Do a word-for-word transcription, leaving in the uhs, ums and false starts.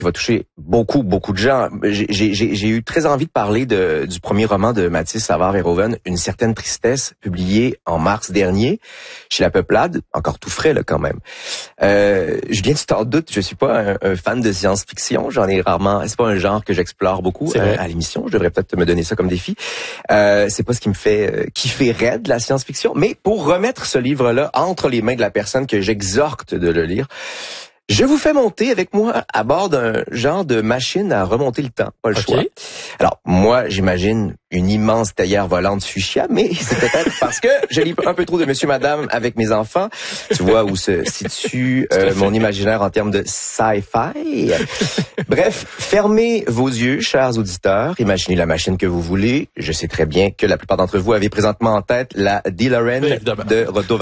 va toucher beaucoup, beaucoup de gens. J'ai, j'ai, j'ai eu très envie de parler de, du premier roman de Mathis Savard-Verhoeven, Une certaine tristesse, publié en mars dernier chez La Peuplade, encore tout frais là quand même. Euh, Julien, tu t'en doutes, je suis pas un, un fan de science-fiction, j'en ai rarement, c'est pas un genre que j'explore beaucoup euh, à l'émission, je devrais peut-être me donner ça comme défi. Euh, c'est pas ce qui me fait euh, kiffer raide la science-fiction, mais pour remettre ce livre-là entre les mains de la personne que j'exhorte de le lire, je vous fais monter avec moi à bord d'un genre de machine à remonter le temps, pas le okay. choix. Alors, moi, j'imagine une immense théière volante fuchsia, mais c'est peut-être parce que je lis un peu trop de Monsieur Madame avec mes enfants. Tu vois où se situe euh, mon imaginaire en termes de sci-fi. Bref, fermez vos yeux, chers auditeurs. Imaginez la machine que vous voulez. Je sais très bien que la plupart d'entre vous avez présentement en tête la DeLorean de Retour